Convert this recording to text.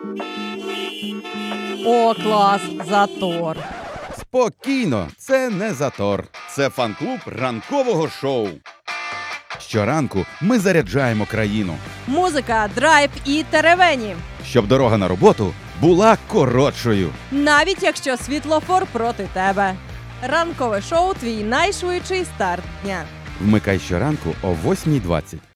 О, клас, затор. Спокійно, це не затор. Це фан-клуб ранкового шоу. Щоранку ми заряджаємо країну, Музика, драйв і теревені. щоб дорога на роботу була коротшою. Навіть якщо світлофор проти тебе. Ранкове шоу – твій найшвидший старт дня. Вмикай щоранку о 8:20.